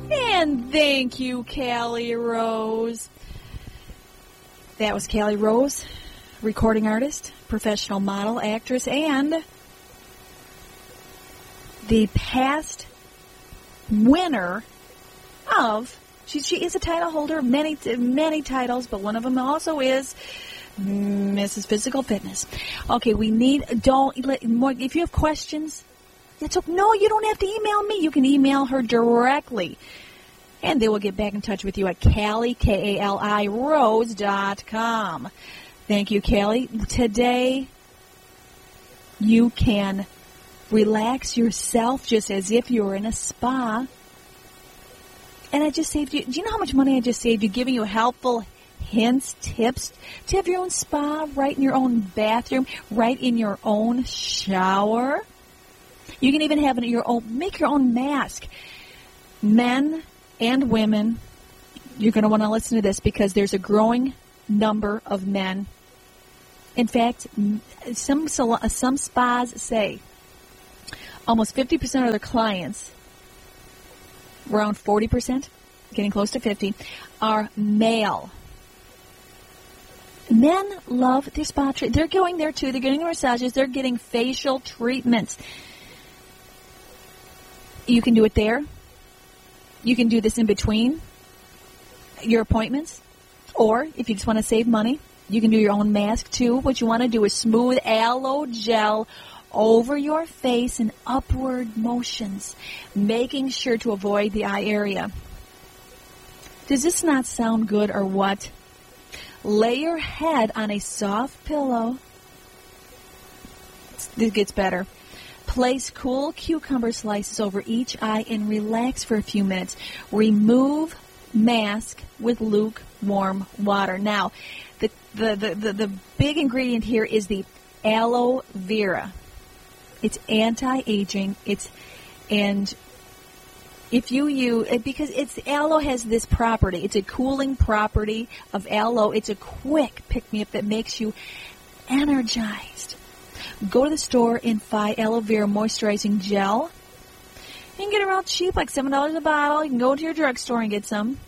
And thank you, Callie Rose. That was Callie Rose, recording artist, professional model, actress, and the past winner of, she is a title holder of many titles, but one of them also is Mrs. Physical Fitness. Okay, if you have questions, no, you don't have to email me. You can email her directly. And they will get back in touch with you at Callie, Kali, Rose.com. Thank you, Callie. Today, you can relax yourself just as if you were in a spa. And I just saved you. Do you know how much money I just saved you? Giving you helpful hints, tips to have your own spa right in your own bathroom, right in your own shower. You can even have it make your own mask. Men and women, you're going to want to listen to this because there's a growing number of men. In fact, some spas say almost 50% of their clients, around 40%, getting close to 50, are male. Men love their spa treatment. They're going there too. They're getting massages. They're getting facial treatments. You can do it there. You can do this in between your appointments. Or, if you just want to save money, you can do your own mask, too. What you want to do is smooth aloe gel over your face in upward motions, making sure to avoid the eye area. Does this not sound good or what? Lay your head on a soft pillow. This gets better. Place cool cucumber slices over each eye and relax for a few minutes. Remove mask with lukewarm water. Now, the big ingredient here is the aloe vera. It's anti-aging. Because aloe has this property. It's a cooling property of aloe. It's a quick pick-me-up that makes you energized. Go to the store and buy aloe vera moisturizing gel. You can get it real cheap, like $7 a bottle. You can go to your drugstore and get some.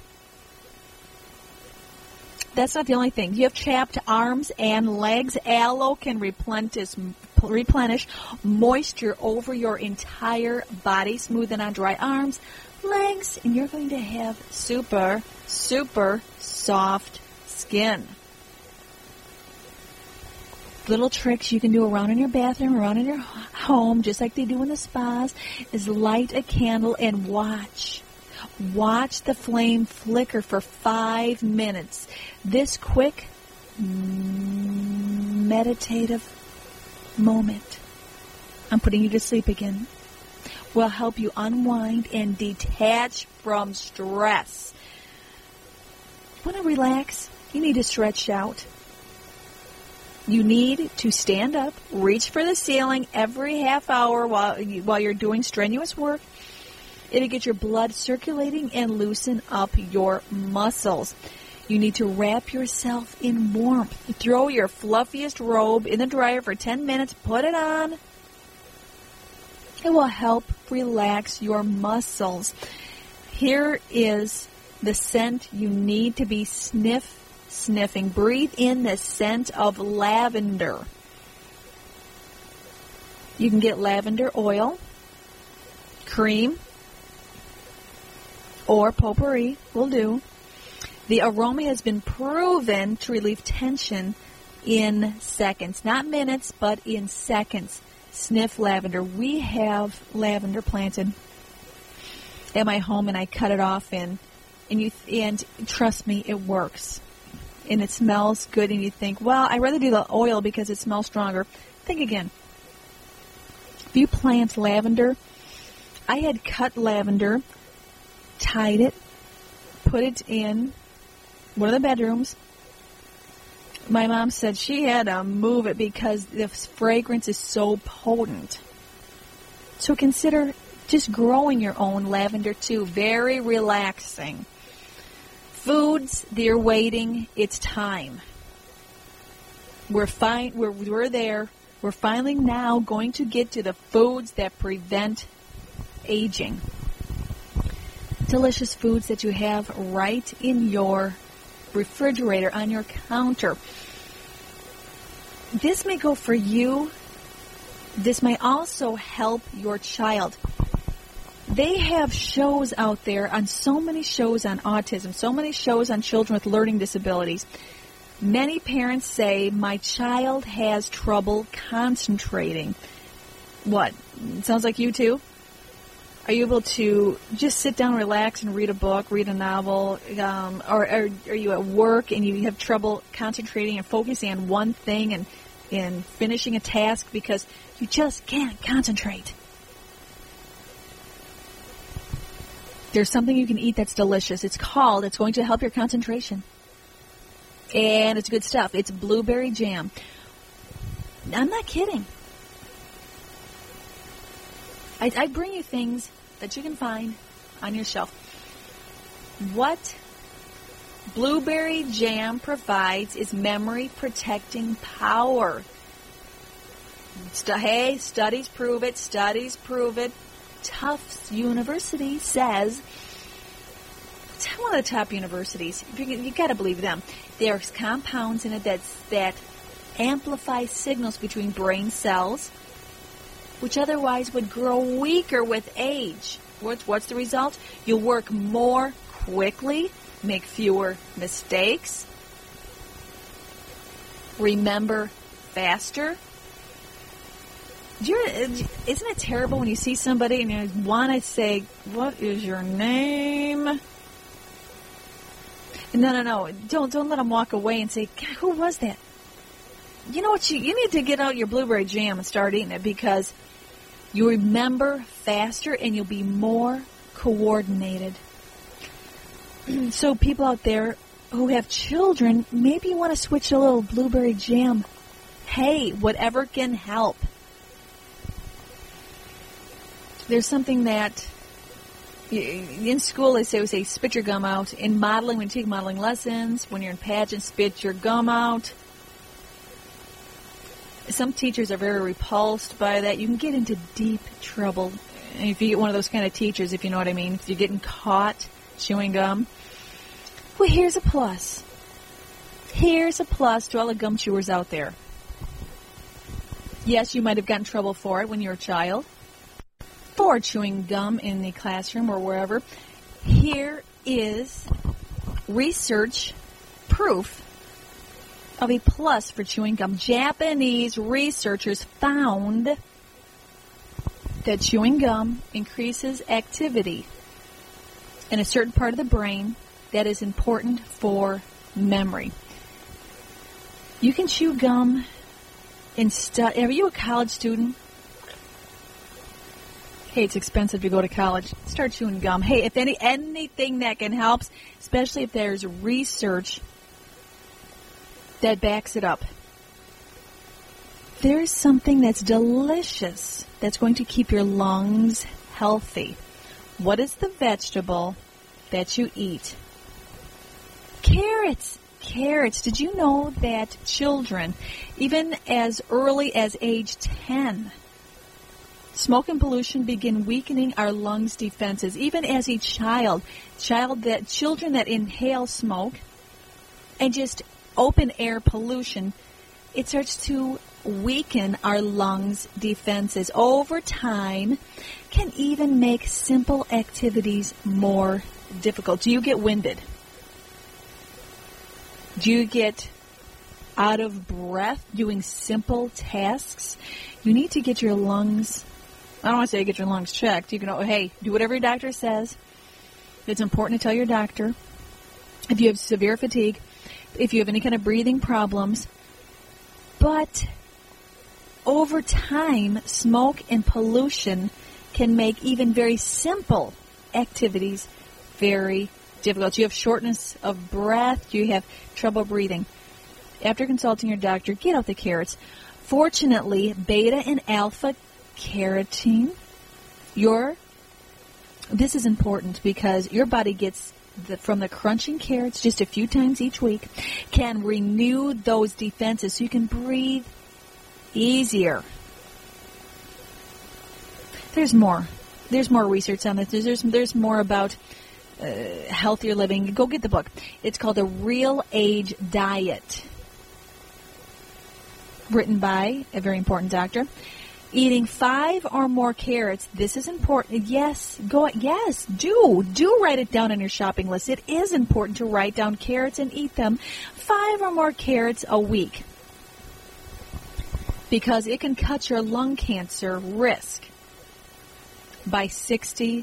That's not the only thing. You have chapped arms and legs. Aloe can replenish moisture over your entire body, smoothing on dry arms, legs, and you're going to have super, super soft skin. Little tricks you can do around in your bathroom, around in your home, just like they do in the spas, is light a candle and watch. Watch the flame flicker for 5 minutes. This quick, meditative moment, I'm putting you to sleep again, will help you unwind and detach from stress. Want to relax? You need to stretch out. You need to stand up, reach for the ceiling every half hour while you're doing strenuous work. It'll get your blood circulating and loosen up your muscles. You need to wrap yourself in warmth. Throw your fluffiest robe in the dryer for 10 minutes. Put it on. It will help relax your muscles. Here is the scent you need to be sniffing. Breathe in the scent of lavender. You can get lavender oil, cream, or potpourri will do. The aroma has been proven to relieve tension in seconds. Not minutes, but in seconds. Sniff lavender. We have lavender planted at my home, and I cut it off, and trust me, it works. And it smells good, and you think, well, I'd rather do the oil because it smells stronger. Think again. If you plant lavender, I had cut lavender, tied it, put it in one of the bedrooms. My mom said she had to move it because the fragrance is so potent. So consider just growing your own lavender too. Very relaxing. Foods, they're waiting. It's time. We're there. We're finally now going to get to the foods that prevent aging. delicious foods that you have right in your refrigerator, on your counter. This may go for you. This may also help your child. They have shows out there, on so many shows on autism, so many shows on children with learning disabilities. Many parents say, my child has trouble concentrating. What? It sounds like you too? Are you able to just sit down, relax, and read a book, read a novel? Or are you at work and you have trouble concentrating and focusing on one thing and finishing a task because you just can't concentrate? There's something you can eat that's delicious. It's going to help your concentration. And it's good stuff. It's blueberry jam. I'm not kidding. I bring you things that you can find on your shelf. What blueberry jam provides is memory-protecting power. Hey, studies prove it. Studies prove it. Tufts University says, it's one of the top universities. You got to believe them. There's compounds in it that amplify signals between brain cells, which otherwise would grow weaker with age. What's the result? You'll work more quickly, make fewer mistakes, remember faster. Isn't it terrible when you see somebody and you want to say, what is your name? No. Don't let them walk away and say, God, who was that? You know what? You need to get out your blueberry jam and start eating it, because you remember faster and you'll be more coordinated. So people out there who have children, maybe you want to switch to a little blueberry jam. Hey, whatever can help. There's something that in school they say spit your gum out. In modeling, when you take modeling lessons, when you're in pageants, spit your gum out. Some teachers are very repulsed by that. You can get into deep trouble if you get one of those kind of teachers, if you know what I mean. If you're getting caught chewing gum. Well, here's a plus. Here's a plus to all the gum chewers out there. Yes, you might have gotten in trouble for it when you were a child, for chewing gum in the classroom or wherever. Here is research proof of a plus for chewing gum. Japanese researchers found that chewing gum increases activity in a certain part of the brain that is important for memory. You can chew gum in study. Are you a college student? Hey, it's expensive to go to college. Start chewing gum. Hey, if anything that can help, especially if there's research that backs it up. There's something that's delicious that's going to keep your lungs healthy. What is the vegetable that you eat? Carrots. Carrots. Did you know that children, even as early as age 10, smoke and pollution begin weakening our lungs' defenses? Even as a children that inhale smoke and just open air pollution, it starts to weaken our lungs' defenses. Over time, can even make simple activities more difficult. Do you get winded? Do you get out of breath doing simple tasks? You need to get your lungs, I don't want to say get your lungs checked. You can, hey, do whatever your doctor says. It's important to tell your doctor. If you have severe fatigue, if you have any kind of breathing problems. But over time, smoke and pollution can make even very simple activities very difficult. You have shortness of breath. You have trouble breathing. After consulting your doctor, get out the carrots. Fortunately, beta and alpha carotene, this is important because your body gets from the crunching carrots just a few times each week, can renew those defenses so you can breathe easier. There's more. There's more research on this. There's more about healthier living, go get the book. It's called The Real Age Diet, written by a very important doctor. Eating 5 or more carrots. This is important. Yes, do write it down on your shopping list. It is important to write down carrots and eat them 5 or more carrots a week, because it can cut your lung cancer risk by 60%.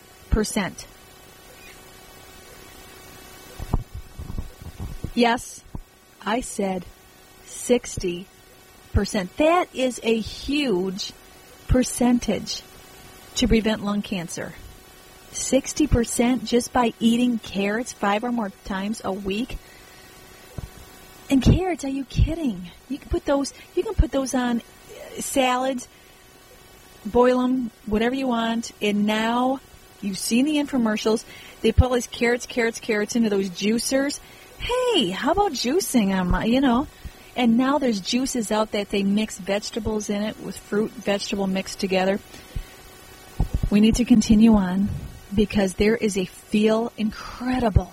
Yes, I said 60%. That is a huge percentage to prevent lung cancer. 60% just by eating carrots 5 or more times a week. And carrots, are you kidding? You can put those on salads, boil them, whatever you want. And now you've seen the infomercials. They put all these carrots into those juicers. Hey, how about juicing them, And now there's juices out that they mix vegetables in it with fruit, vegetable mixed together. We need to continue on because there is a feel incredible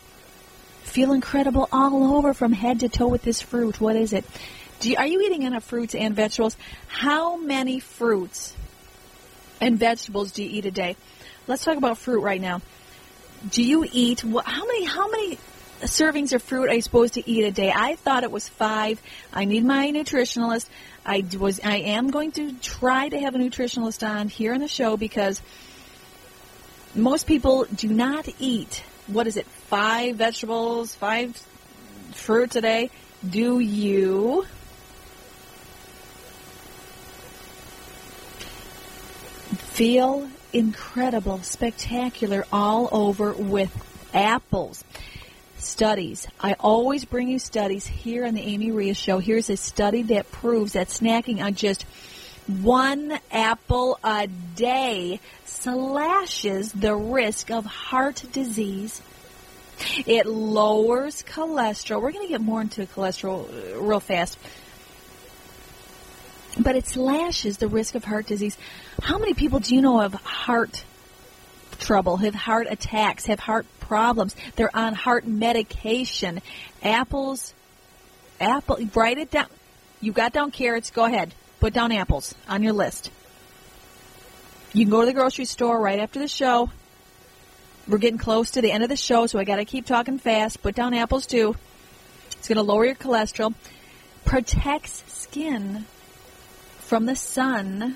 all over from head to toe with this fruit. What is it? Are you eating enough fruits and vegetables? How many fruits and vegetables do you eat a day? Let's talk about fruit right now. Do you eat, how many servings of fruit are you supposed to eat a day? I thought it was 5. I need my nutritionalist. I am going to try to have a nutritionalist on here in the show because most people do not eat, 5 vegetables, 5 fruits a day. Do you? Feel incredible, spectacular all over with apples. Studies. I always bring you studies here on the Amy Rhea Show. Here's a study that proves that snacking on just 1 apple a day slashes the risk of heart disease. It lowers cholesterol. We're going to get more into cholesterol real fast. But it slashes the risk of heart disease. How many people do you know have heart trouble, have heart attacks, have heart problems? They're on heart medication. Write it down. You got down carrots, go ahead. Put down apples on your list. You can go to the grocery store right after the show. We're getting close to the end of the show, so I got to keep talking fast. Put down apples, too. It's going to lower your cholesterol. Protects skin from the sun.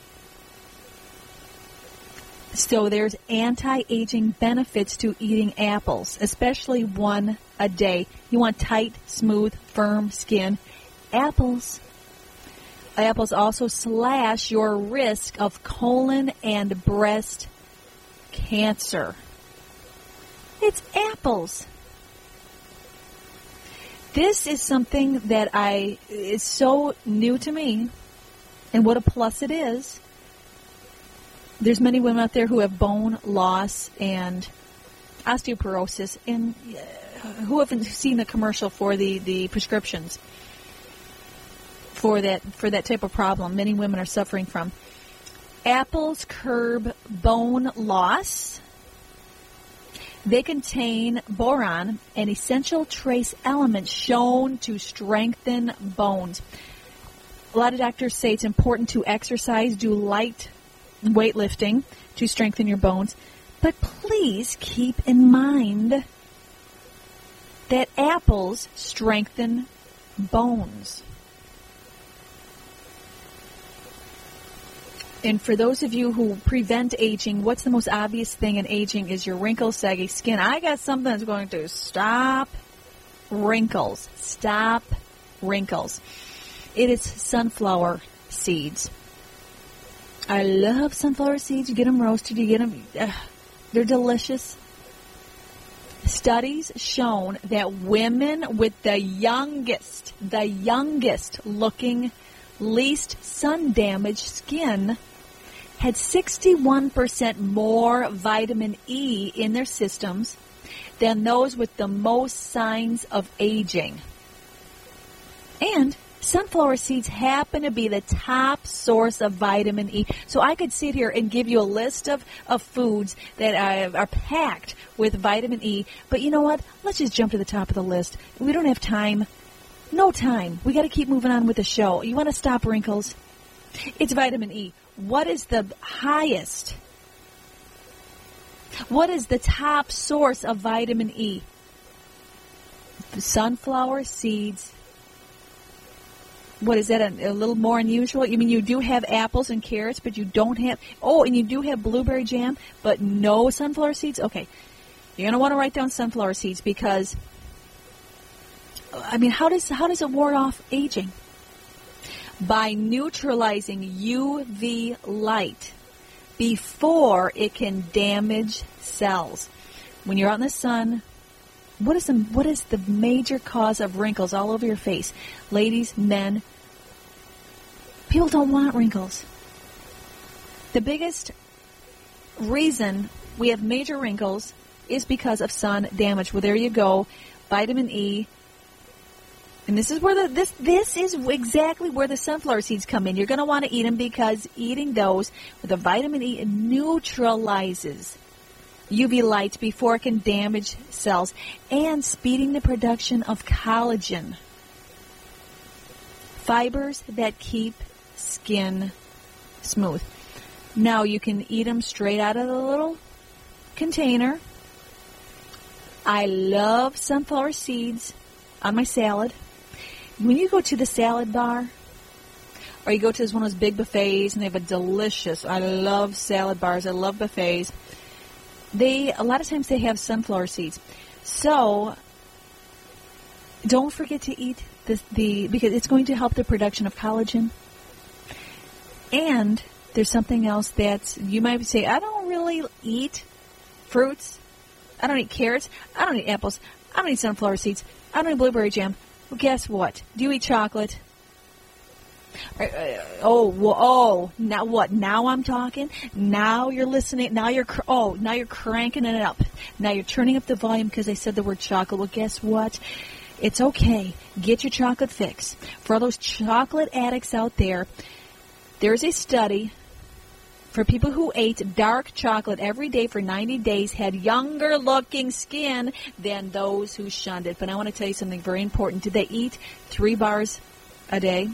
So there's anti-aging benefits to eating apples, especially 1 a day. You want tight, smooth, firm skin. Apples also slash your risk of colon and breast cancer. It's apples. This is something that is so new to me, and what a plus it is. There's many women out there who have bone loss and osteoporosis, and who haven't seen the commercial for the prescriptions for that type of problem many women are suffering from. Apples curb bone loss. They contain boron, an essential trace element shown to strengthen bones. A lot of doctors say it's important to exercise, do light weightlifting to strengthen your bones. But please keep in mind that apples strengthen bones. And for those of you who prevent aging, what's the most obvious thing in aging is your wrinkles, saggy skin. I got something that's going to stop wrinkles. Stop wrinkles. It is sunflower seeds. I love sunflower seeds. You get them roasted. You get them. They're delicious. Studies shown that women with the youngest looking, least sun-damaged skin had 61% more vitamin E in their systems than those with the most signs of aging. And Sunflower seeds happen to be the top source of vitamin E. So I could sit here and give you a list of foods that are packed with vitamin E. But you know what? Let's just jump to the top of the list. We don't have time. No time. We got to keep moving on with the show. You want to stop wrinkles? It's vitamin E. What is the highest? What is the top source of vitamin E? Sunflower seeds. What is that, a little more unusual? You mean you do have apples and carrots, but you don't have... Oh, and you do have blueberry jam, but no sunflower seeds? Okay. You're going to want to write down sunflower seeds because... I mean, how does it ward off aging? By neutralizing UV light before it can damage cells. When you're out in the sun... What is the major cause of wrinkles all over your face? Ladies, men, people don't want wrinkles. The biggest reason we have major wrinkles is because of sun damage. Well, there you go. Vitamin E. And this is where this is exactly where the sunflower seeds come in. You're going to want to eat them because eating those with the vitamin E neutralizes UV light before it can damage cells and speeding the production of collagen. Fibers that keep skin smooth. Now you can eat them straight out of the little container. I love sunflower seeds on my salad. When you go to the salad bar or you go to one of those big buffets and they have a delicious, I love salad bars, I love buffets. A lot of times they have sunflower seeds. So don't forget to eat because it's going to help the production of collagen. And there's something else that you might say, I don't really eat fruits. I don't eat carrots. I don't eat apples. I don't eat sunflower seeds. I don't eat blueberry jam. Well, guess what? Do you eat chocolate? Now what? Now I'm talking. Now you're listening. Now you're cranking it up. Now you're turning up the volume because I said the word chocolate. Well, guess what? It's okay. Get your chocolate fix. For all those chocolate addicts out there, there's a study for people who ate dark chocolate every day for 90 days had younger looking skin than those who shunned it. But I want to tell you something very important. Did they eat 3 bars a day?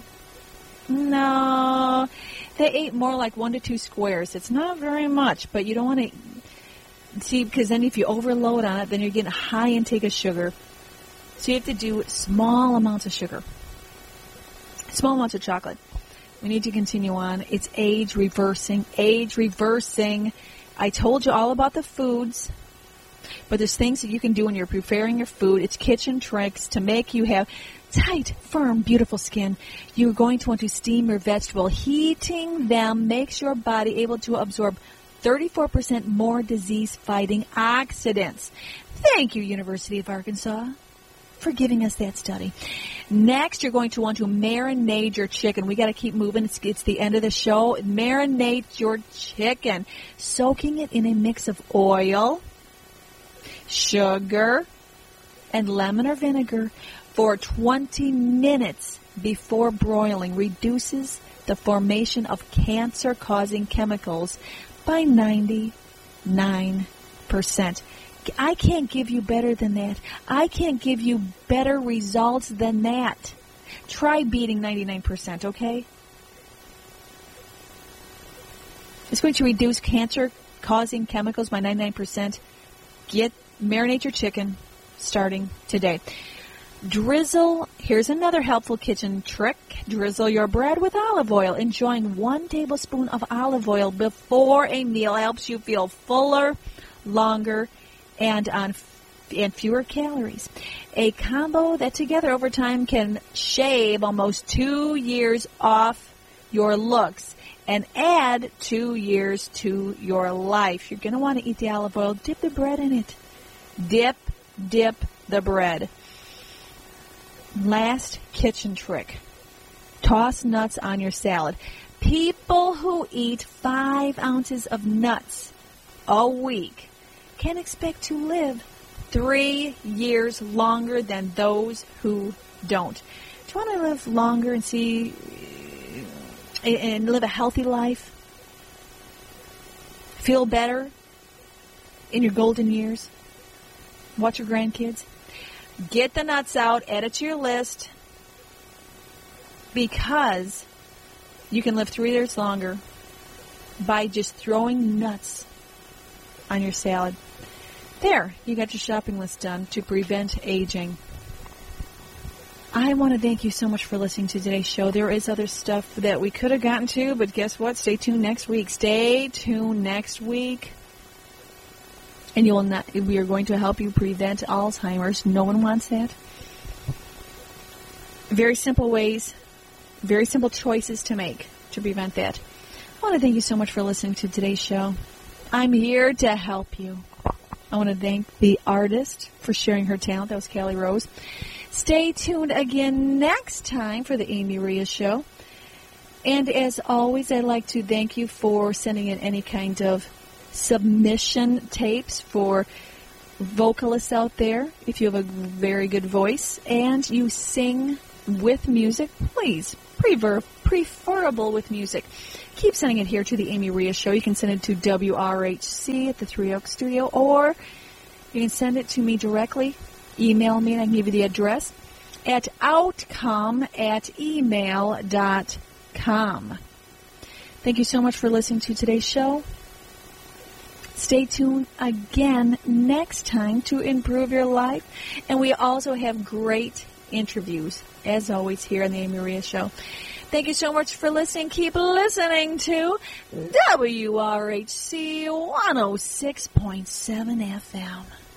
No, they ate more like 1 to 2 squares. It's not very much, but you don't want to see because then if you overload on it, then you're getting a high intake of sugar. So you have to do small amounts of sugar, small amounts of chocolate. We need to continue on. It's age reversing. Age reversing. I told you all about the foods, but there's things that you can do when you're preparing your food. It's kitchen tricks to make you have tight, firm, beautiful skin. You're going to want to steam your vegetable. Heating them makes your body able to absorb 34% more disease-fighting oxidants. Thank you, University of Arkansas, for giving us that study. Next, you're going to want to marinate your chicken. We got to keep moving. It's the end of the show. Marinate your chicken, soaking it in a mix of oil, sugar, and lemon or vinegar for 20 minutes before broiling reduces the formation of cancer-causing chemicals by 99%. I can't give you better than that. I can't give you better results than that. Try beating 99%, okay? It's going to reduce cancer-causing chemicals by 99%. Marinate your chicken starting today. Drizzle, here's another helpful kitchen trick. Drizzle your bread with olive oil. Enjoying 1 tablespoon of olive oil before a meal helps you feel fuller, longer, and fewer calories. A combo that together over time can shave almost 2 years off your looks and add 2 years to your life. You're going to want to eat the olive oil. Dip the bread in it. Dip the bread. Last kitchen trick. Toss nuts on your salad. People who eat 5 ounces of nuts a week can expect to live 3 years longer than those who don't. Do you want to live longer and live a healthy life? Feel better in your golden years? Watch your grandkids? Get the nuts out, add it to your list, because you can live 3 years longer by just throwing nuts on your salad. There, you got your shopping list done to prevent aging. I want to thank you so much for listening to today's show. There is other stuff that we could have gotten to, but guess what? Stay tuned next week. Stay tuned next week. And we are going to help you prevent Alzheimer's. No one wants that. Very simple ways, very simple choices to make to prevent that. I want to thank you so much for listening to today's show. I'm here to help you. I want to thank the artist for sharing her talent. That was Callie Rose. Stay tuned again next time for the Amy Rhea Show. And as always, I'd like to thank you for sending in any kind of submission tapes for vocalists out there. If you have a very good voice and you sing with music, please, preferable with music, keep sending it here to the Amy Rhea Show. You can send it to WRHC at the Three Oaks Studio, or you can send it to me directly. Email me, and I can give you the address at outcome@email.com. Thank you so much for listening to today's show. Stay tuned again next time to improve your life. And we also have great interviews, as always, here on the Amy Rhea Show. Thank you so much for listening. Keep listening to WRHC 106.7 FM.